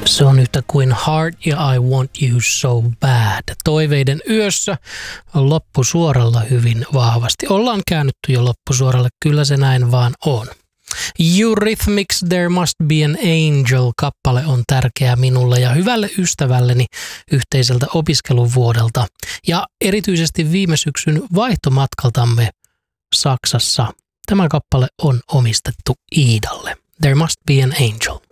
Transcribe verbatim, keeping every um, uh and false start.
Se on yhtä kuin Heart ja I Want You So Bad. Toiveiden yössä on loppusuoralla hyvin vahvasti. Ollaan käännytty jo loppusuoralle, kyllä se näin vaan on. Eurythmics, There Must Be an Angel-kappale on tärkeä minulle ja hyvälle ystävälleni yhteiseltä opiskeluvuodelta ja erityisesti viime syksyn vaihtomatkaltamme Saksassa. Tämä kappale on omistettu Iidalle. There Must Be an Angel.